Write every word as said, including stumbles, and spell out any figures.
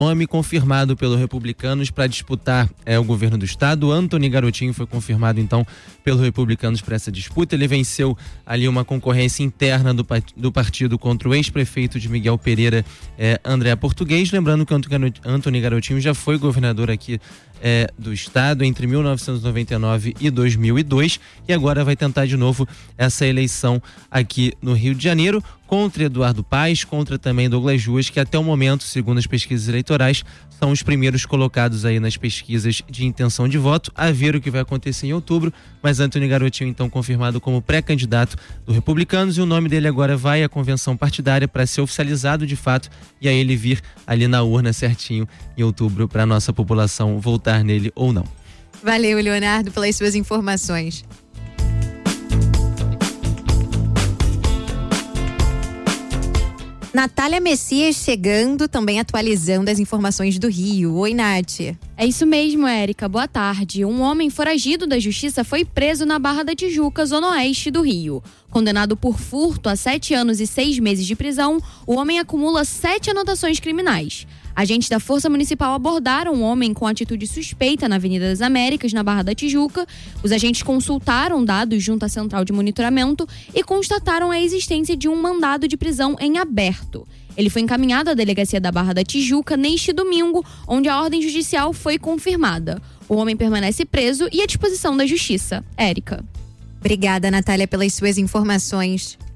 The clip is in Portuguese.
Nome confirmado pelo Republicanos para disputar é, o governo do estado. Antony Garotinho foi confirmado então pelo Republicanos para essa disputa. Ele venceu ali uma concorrência interna do, do partido contra o ex-prefeito de Miguel Pereira, é, André Português. Lembrando que Antony Garotinho já foi governador aqui É, do estado entre mil novecentos e noventa e nove e dois mil e dois e agora vai tentar de novo essa eleição aqui no Rio de Janeiro contra Eduardo Paes, contra também Douglas Ruas, que até o momento, segundo as pesquisas eleitorais, são os primeiros colocados aí nas pesquisas de intenção de voto. A ver o que vai acontecer em outubro, mas Antony Garotinho então confirmado como pré-candidato do Republicanos e o nome dele agora vai à convenção partidária para ser oficializado de fato e aí ele vir ali na urna certinho em outubro para a nossa população voltar nele ou não. Valeu, Leonardo, pelas suas informações. Natália Messias chegando, também atualizando as informações do Rio. Oi, Nath. É isso mesmo, Érica. Boa tarde. Um homem foragido da justiça foi preso na Barra da Tijuca, zona oeste do Rio. Condenado por furto a sete anos e seis meses de prisão, o homem acumula sete anotações criminais. Agentes da Força Municipal abordaram um homem com atitude suspeita na Avenida das Américas, na Barra da Tijuca. Os agentes consultaram dados junto à central de monitoramento e constataram a existência de um mandado de prisão em aberto. Ele foi encaminhado à delegacia da Barra da Tijuca neste domingo, onde a ordem judicial foi confirmada. O homem permanece preso e à disposição da Justiça. Érica. Obrigada, Natália, pelas suas informações.